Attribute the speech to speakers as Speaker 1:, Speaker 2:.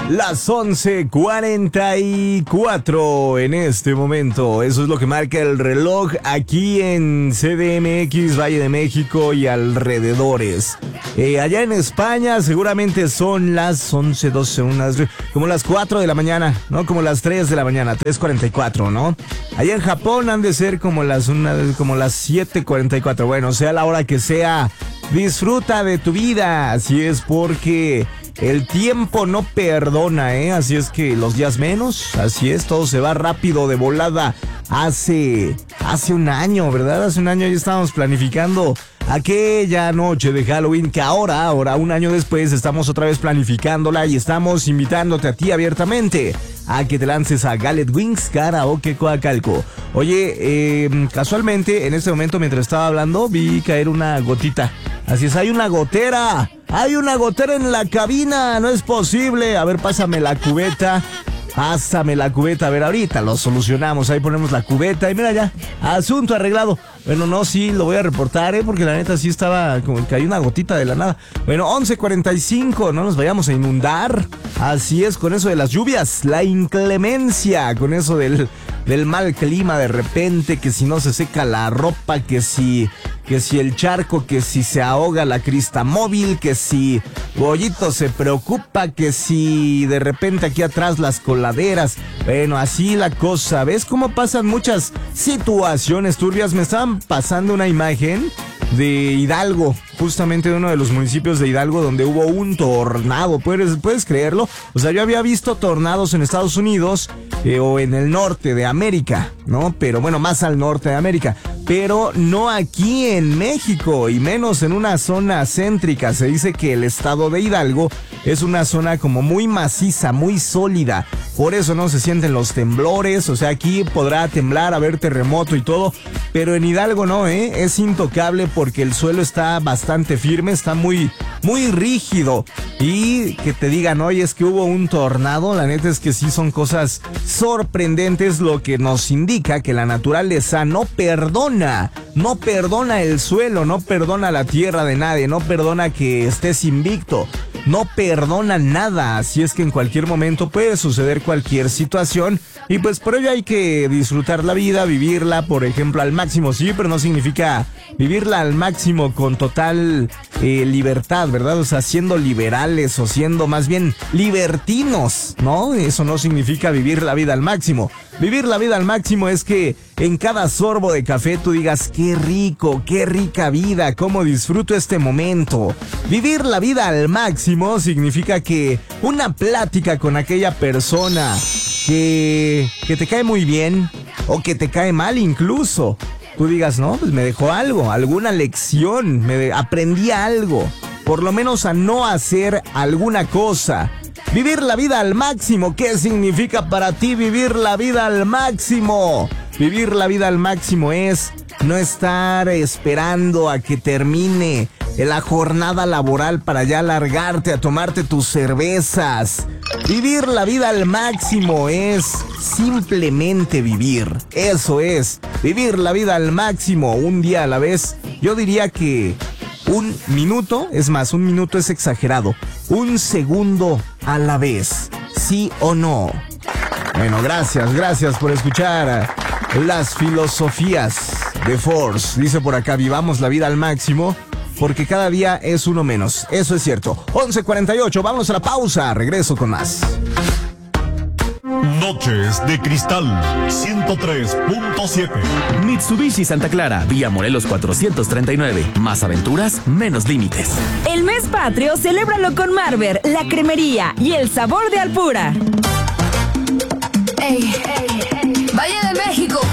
Speaker 1: Las 11:44 en este momento. Eso es lo que marca el reloj aquí en CDMX, Valle de México y alrededores. Allá en España seguramente son las 11, 12, como las 4 de la mañana, ¿no? Como las 3 de la mañana, 3:44, ¿no? Allá en Japón han de ser como las 7:44. Bueno, sea la hora que sea, disfruta de tu vida. Así es, porque el tiempo no perdona, así es que los días menos, así es, todo se va rápido de volada. Hace un año, ¿verdad? Hace un año ya estábamos planificando aquella noche de Halloween, que ahora, un año después, estamos otra vez planificándola y estamos invitándote a ti abiertamente a que te lances a Gallet Wings Karaoke Coacalco. Oye, casualmente, en este momento, mientras estaba hablando, vi caer una gotita. Así es, hay una gotera en la cabina, no es posible. A ver, pásame la cubeta, a ver, ahorita lo solucionamos. Ahí ponemos la cubeta y mira ya, asunto arreglado. Bueno, no, sí, lo voy a reportar, porque la neta sí estaba como que hay una gotita de la nada. Bueno, 11:45, no nos vayamos a inundar. Así es, con eso de las lluvias, la inclemencia, con eso del mal clima de repente, que si no se seca la ropa, que si el charco, que si se ahoga la crista móvil, que si Bollito se preocupa, que si de repente aquí atrás las coladeras. Bueno, así la cosa. ¿Ves cómo pasan muchas situaciones turbias? Me estaban pasando una imagen de Hidalgo, justamente de uno de los municipios de Hidalgo donde hubo un tornado. ¿Puedes creerlo? O sea, yo había visto tornados en Estados Unidos o en el norte de América, ¿no? Pero bueno, más al norte de América, pero no aquí en México, y menos en una zona céntrica. Se dice que el estado de Hidalgo es una zona como muy maciza, muy sólida. Por eso no se sienten los temblores. O sea, aquí podrá temblar, haber terremoto y todo, pero en Hidalgo no, es intocable porque el suelo está bastante firme, está muy, muy rígido. Y que te digan, oye, es que hubo un tornado, la neta es que sí son cosas sorprendentes, lo que nos indica que la naturaleza no perdona el suelo, no perdona la tierra de nadie, no perdona que estés invicto, no perdona nada. Así es que en cualquier momento puede suceder cualquier situación, y pues por ello hay que disfrutar la vida, vivirla, por ejemplo, al máximo, sí, pero no significa vivirla al máximo con total libertad, ¿verdad? O sea, siendo liberales o siendo más bien libertinos, ¿no? Eso no significa vivir la vida al máximo. Vivir la vida al máximo es que en cada sorbo de café tú digas, qué rico, qué rica vida, cómo disfruto este momento. Vivir la vida al máximo significa que una plática con aquella persona que te cae muy bien o que te cae mal incluso, tú digas, no, pues me dejó algo, alguna lección, aprendí algo, por lo menos a no hacer alguna cosa. Vivir la vida al máximo, ¿qué significa para ti vivir la vida al máximo? Vivir la vida al máximo es no estar esperando a que termine la jornada laboral para ya largarte a tomarte tus cervezas. Vivir la vida al máximo es simplemente vivir. Eso es, vivir la vida al máximo, un día a la vez. Yo diría que un minuto, es más, un minuto es exagerado. Un segundo a la vez, ¿sí o no? Bueno, gracias por escuchar las filosofías de Force. Dice por acá, vivamos la vida al máximo, porque cada día es uno menos. Eso es cierto. 11:48, vámonos a la pausa. Regreso con más.
Speaker 2: Noches de Cristal 103.7.
Speaker 3: Mitsubishi Santa Clara, vía Morelos 439. Más aventuras, menos límites.
Speaker 4: El mes patrio, celébralo con Marber, la cremería y el sabor de Alpura.
Speaker 5: Valle de México,